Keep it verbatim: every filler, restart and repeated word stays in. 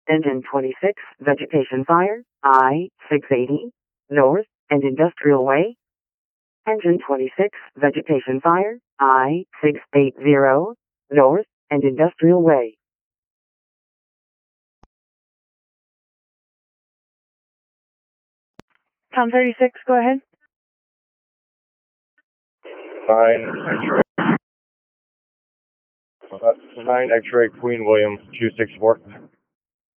Engine twenty-six, Vegetation Fire, I six eighty, North, and Industrial Way. Engine twenty-six, Vegetation Fire, I six eighty, North, and Industrial Way. Tom thirty-six, go ahead. Nine X-ray. Uh, nine X-ray Queen William two six four.